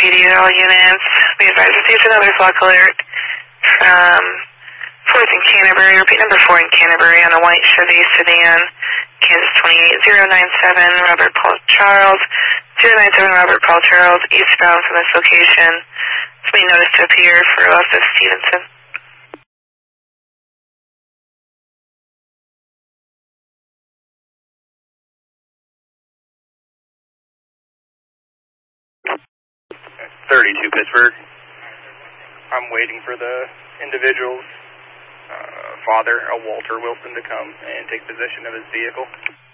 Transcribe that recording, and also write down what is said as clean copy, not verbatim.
PD to all units. We advise received another flock alert from 4th and Canterbury, repeat number 4 in Canterbury on a white Chevy sedan, Kansas 28097, Robert Paul Charles, 097 Robert Paul Charles, eastbound from this location. It's being noticed to appear for west of Stevenson. Pittsburgh. I'm waiting for the individual's father, Walter Wilson, to come and take possession of his vehicle.